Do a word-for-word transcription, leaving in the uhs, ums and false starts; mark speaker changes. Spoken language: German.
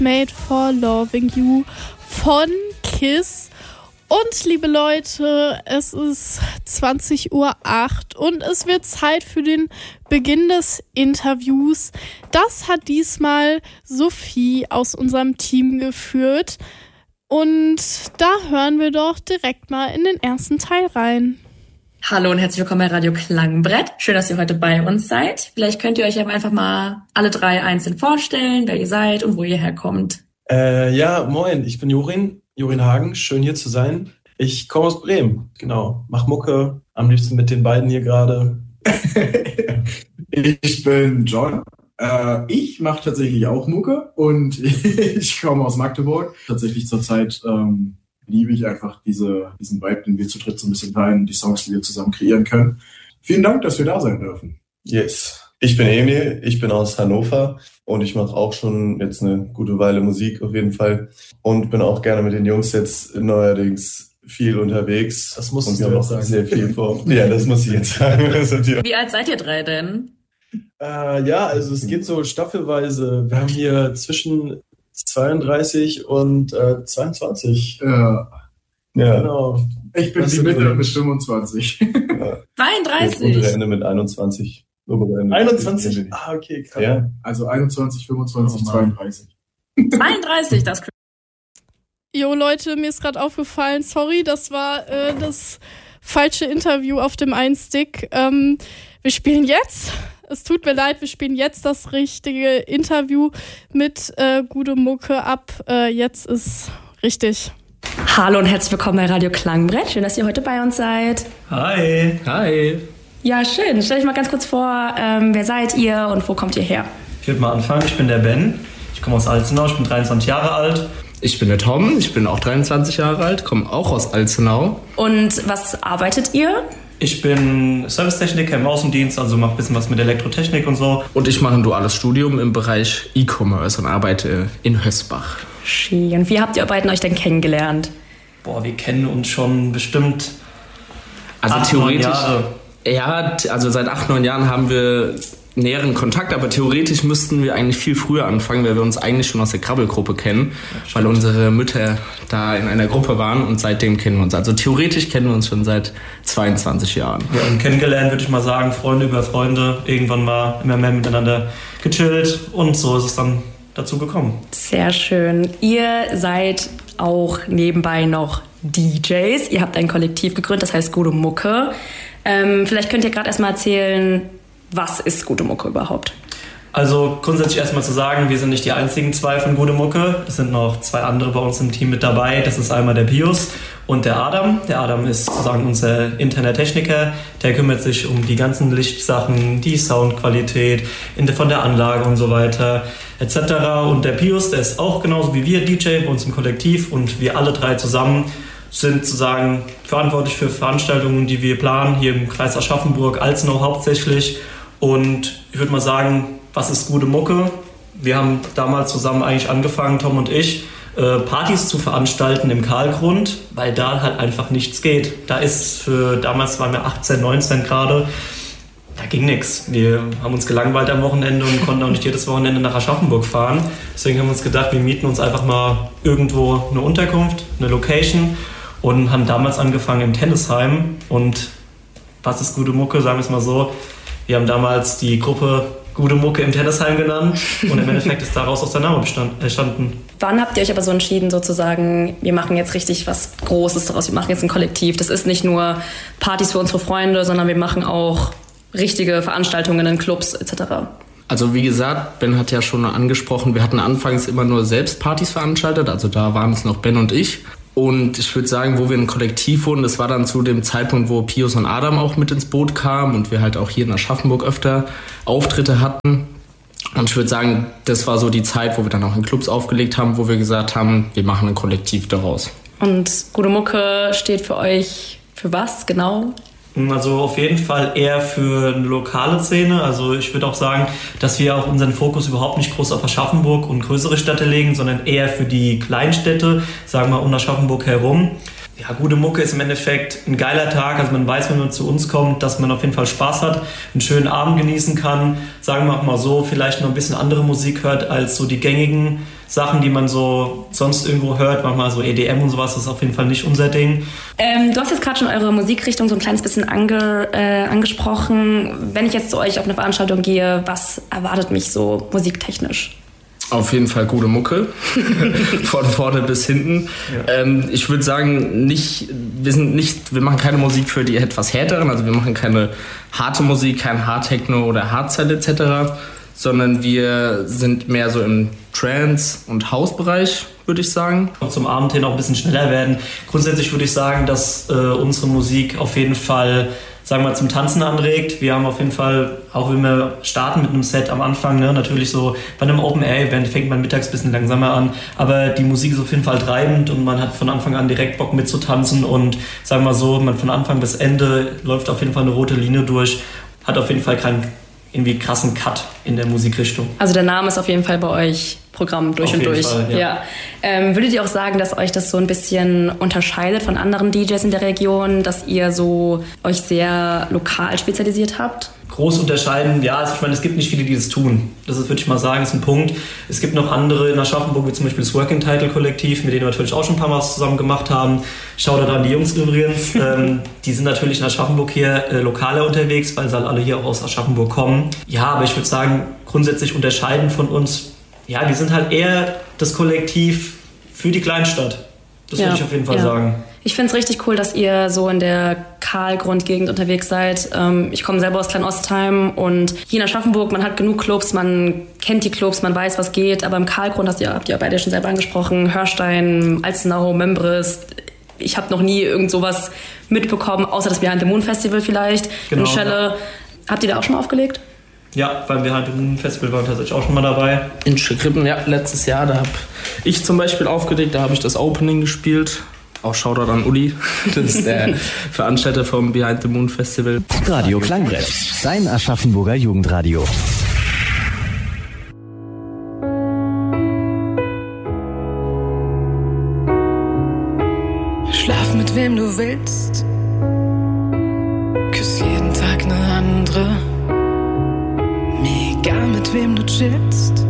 Speaker 1: Made for Loving You von Kiss. Und liebe Leute, es ist zwanzig Uhr acht und es wird Zeit für den Beginn des Interviews. Das hat diesmal Sophie aus unserem Team geführt. Und da hören wir doch direkt mal in den ersten Teil rein.
Speaker 2: Hallo und herzlich willkommen bei Radio Klangbrett. Schön, dass ihr heute bei uns seid. Vielleicht könnt ihr euch aber einfach mal alle drei einzeln vorstellen, wer ihr seid und wo ihr herkommt.
Speaker 3: Äh, ja, moin, ich bin Jorin, Jorin Hagen. Schön hier zu sein. Ich komme aus Bremen, genau. Mach Mucke, am liebsten mit den beiden hier gerade.
Speaker 4: Ich bin John. Äh, ich mache tatsächlich auch Mucke und ich komme aus Magdeburg. Tatsächlich zurzeit ähm, liebe ich einfach diese, diesen Vibe, den wir zu dritt so ein bisschen teilen, die Songs, die wir zusammen kreieren können. Vielen Dank, dass wir da sein dürfen.
Speaker 5: Yes. Ich bin Emil, ich bin aus Hannover und ich mache auch schon jetzt eine gute Weile Musik auf jeden Fall und bin auch gerne mit den Jungs jetzt neuerdings viel unterwegs.
Speaker 3: Das musst
Speaker 5: und
Speaker 3: du
Speaker 5: wir haben
Speaker 3: noch
Speaker 5: auch
Speaker 3: sagen.
Speaker 5: sehr viel vor. Ja, das muss ich jetzt sagen.
Speaker 2: Wie alt seid ihr drei denn?
Speaker 3: Äh, ja, also es geht so staffelweise. Wir haben hier zwischen zweiunddreißig und äh, zweiundzwanzig.
Speaker 4: Ja,
Speaker 3: Ja, genau.
Speaker 4: ich bin
Speaker 3: Das
Speaker 4: die
Speaker 3: sind
Speaker 4: Mitte
Speaker 3: wir.
Speaker 4: mit fünfundzwanzig.
Speaker 5: Ja. Das untere
Speaker 2: zweiunddreißig.
Speaker 5: Ende mit einundzwanzig. Obere Ende
Speaker 3: einundzwanzig?
Speaker 5: mit
Speaker 3: Ah, okay, krass.
Speaker 5: Ja.
Speaker 4: Also einundzwanzig, fünfundzwanzig,
Speaker 3: Oh Mann.
Speaker 4: zweiunddreißig.
Speaker 2: zweiunddreißig, das ist
Speaker 1: Jo Leute, mir ist gerade aufgefallen, sorry, das war äh, das falsche Interview auf dem einen Stick. Ähm, wir spielen jetzt, es tut mir leid, wir spielen jetzt das richtige Interview mit äh, Gute Mucke ab. Äh, jetzt ist richtig.
Speaker 2: Hallo und herzlich willkommen bei Radio Klangbrett. Schön, dass ihr heute bei uns seid.
Speaker 6: Hi. Hi.
Speaker 2: Ja, schön. Stellt euch mal ganz kurz vor, ähm, wer seid ihr und wo kommt ihr her?
Speaker 6: Ich würde mal anfangen. Ich bin der Ben. Ich komme aus Alzenau. Ich bin dreiundzwanzig Jahre alt.
Speaker 7: Ich bin der Tom, ich bin auch dreiundzwanzig Jahre alt, komme auch aus Alzenau.
Speaker 2: Und was arbeitet ihr?
Speaker 6: Ich bin Servicetechniker im Außendienst, also mache ein bisschen was mit Elektrotechnik und so.
Speaker 7: Und ich mache ein duales Studium im Bereich E-Commerce und arbeite in Hösbach.
Speaker 2: Schön. Und wie habt ihr beiden euch denn kennengelernt?
Speaker 6: Boah, wir kennen uns schon bestimmt
Speaker 7: Also
Speaker 6: acht, neun
Speaker 7: theoretisch,
Speaker 6: Jahre.
Speaker 7: ja, t- also seit acht, neun Jahren haben wir näheren Kontakt, aber theoretisch müssten wir eigentlich viel früher anfangen, weil wir uns eigentlich schon aus der Krabbelgruppe kennen, weil unsere Mütter da in einer Gruppe waren und seitdem kennen wir uns. Also theoretisch kennen wir uns schon seit zweiundzwanzig Jahren.
Speaker 6: Ja, und kennengelernt würde ich mal sagen, Freunde über Freunde, irgendwann mal immer mehr miteinander gechillt und so ist es dann dazu gekommen.
Speaker 2: Sehr schön. Ihr seid auch nebenbei noch D Js. Ihr habt ein Kollektiv gegründet, das heißt Gute Mucke. Ähm, vielleicht könnt ihr gerade erstmal erzählen, was ist Gute Mucke überhaupt?
Speaker 6: Also grundsätzlich erstmal zu sagen, wir sind nicht die einzigen zwei von Gute Mucke. Es sind noch zwei andere bei uns im Team mit dabei. Das ist einmal der Pius und der Adam. Der Adam ist sozusagen unser interner Techniker. Der kümmert sich um die ganzen Lichtsachen, die Soundqualität in der, von der Anlage und so weiter et cetera. Und der Pius, der ist auch genauso wie wir D J bei uns im Kollektiv und wir alle drei zusammen sind sozusagen verantwortlich für Veranstaltungen, die wir planen, hier im Kreis Aschaffenburg, Alzenau hauptsächlich. Und ich würde mal sagen, was ist Gute Mucke? Wir haben damals zusammen eigentlich angefangen, Tom und ich, äh, Partys zu veranstalten im Karlgrund, weil da halt einfach nichts geht. Da ist für, damals waren wir achtzehn, neunzehn gerade, da ging nichts. Wir haben uns gelangweilt am Wochenende und konnten auch nicht jedes Wochenende nach Aschaffenburg fahren. Deswegen haben wir uns gedacht, wir mieten uns einfach mal irgendwo eine Unterkunft, eine Location und haben damals angefangen im Tennisheim. Und was ist Gute Mucke, sagen wir es mal so, wir haben damals die Gruppe Gute Mucke im Tennisheim genannt und im Endeffekt ist daraus auch der Name bestand, entstanden.
Speaker 2: Wann habt ihr euch aber so entschieden, sozusagen, wir machen jetzt richtig was Großes daraus, wir machen jetzt ein Kollektiv. Das ist nicht nur Partys für unsere Freunde, sondern wir machen auch richtige Veranstaltungen in Clubs et cetera.
Speaker 7: Also wie gesagt, Ben hat ja schon angesprochen, wir hatten anfangs immer nur selbst Partys veranstaltet, also da waren es noch Ben und ich. Und ich würde sagen, wo wir ein Kollektiv wurden, das war dann zu dem Zeitpunkt, wo Pius und Adam auch mit ins Boot kamen und wir halt auch hier in Aschaffenburg öfter Auftritte hatten. Und ich würde sagen, das war so die Zeit, wo wir dann auch in Clubs aufgelegt haben, wo wir gesagt haben, wir machen ein Kollektiv daraus.
Speaker 2: Und Gute Mucke steht für euch für was genau?
Speaker 6: Also auf jeden Fall eher für eine lokale Szene. Also ich würde auch sagen, dass wir auch unseren Fokus überhaupt nicht groß auf Aschaffenburg und größere Städte legen, sondern eher für die Kleinstädte, sagen wir um Aschaffenburg herum. ja, gute Mucke ist im Endeffekt ein geiler Tag. Also man weiß, wenn man zu uns kommt, dass man auf jeden Fall Spaß hat, einen schönen Abend genießen kann. Sagen wir auch mal so, vielleicht noch ein bisschen andere Musik hört als so die gängigen Sachen, die man so sonst irgendwo hört. Manchmal so E D M und sowas, das ist auf jeden Fall nicht unser Ding.
Speaker 2: Ähm, du hast jetzt gerade schon eure Musikrichtung so ein kleines bisschen ange, äh, angesprochen. Wenn ich jetzt zu euch auf eine Veranstaltung gehe, was erwartet mich so musiktechnisch?
Speaker 7: Auf jeden Fall gute Mucke, von vorne bis hinten. Ja. Ähm, ich würde sagen, nicht, wir sind nicht, wir machen keine Musik für die etwas härteren, also wir machen keine harte Musik, kein Hardtechno oder Hardzeit et cetera, sondern wir sind mehr so im Trance- und House-Bereich, würde ich sagen.
Speaker 6: Auch zum Abend hin auch ein bisschen schneller werden. Grundsätzlich würde ich sagen, dass äh, unsere Musik auf jeden Fall, sagen wir, zum Tanzen anregt. Wir haben auf jeden Fall, auch wenn wir starten mit einem Set am Anfang, ne, natürlich so bei einem Open-Air-Event fängt man mittags ein bisschen langsamer an, aber die Musik ist auf jeden Fall treibend und man hat von Anfang an direkt Bock mitzutanzen und sagen wir so, man von Anfang bis Ende läuft auf jeden Fall eine rote Linie durch, hat auf jeden Fall keinen irgendwie krassen Cut in der Musikrichtung.
Speaker 2: Also der Name ist auf jeden Fall bei euch Programm durch
Speaker 6: auf
Speaker 2: und
Speaker 6: jeden
Speaker 2: durch.
Speaker 6: Fall, ja.
Speaker 2: Ja. Ähm, würdet ihr auch sagen, dass euch das so ein bisschen unterscheidet von anderen D Js in der Region, dass ihr so euch sehr lokal spezialisiert habt?
Speaker 6: Groß unterscheiden, ja, also ich meine, es gibt nicht viele, die das tun. Das ist, würde ich mal sagen, ist ein Punkt. Es gibt noch andere in Aschaffenburg, wie zum Beispiel das Working Title Kollektiv, mit denen wir natürlich auch schon ein paar Mal zusammen gemacht haben. Shoutout an die Jungs übrigens. ähm, die sind natürlich in Aschaffenburg hier äh, lokaler unterwegs, weil sie halt alle hier auch aus Aschaffenburg kommen. Ja, aber ich würde sagen, grundsätzlich unterscheiden von uns, ja, wir sind halt eher das Kollektiv für die Kleinstadt. Das ja, würde ich auf jeden Fall
Speaker 2: ja.
Speaker 6: sagen.
Speaker 2: Ich finde es richtig cool, dass ihr so in der Karlgrund-Gegend unterwegs seid. Ich komme selber aus Kleinostheim und hier in Aschaffenburg, man hat genug Clubs, man kennt die Clubs, man weiß, was geht. Aber im Karlgrund, hast ihr, habt ihr beide schon selber angesprochen, Hörstein, Alzenau, Membris. Ich habe noch nie irgend sowas mitbekommen, außer das Behind the Moon Festival vielleicht
Speaker 6: genau,
Speaker 2: in Schelle.
Speaker 6: Ja.
Speaker 2: Habt ihr da auch schon mal aufgelegt?
Speaker 6: Ja, beim Behind the Moon Festival waren wir tatsächlich auch schon mal dabei.
Speaker 7: In Schickrippen, ja, letztes Jahr, da habe ich zum Beispiel aufgelegt, da habe ich das Opening gespielt. Auch Shoutout an Uli, das ist der Veranstalter vom Behind the Moon Festival.
Speaker 8: Radio Klangbrett, dein Aschaffenburger Jugendradio.
Speaker 9: Schlaf mit wem du willst, küss jeden Tag eine andere. Mir egal mit wem du chillst,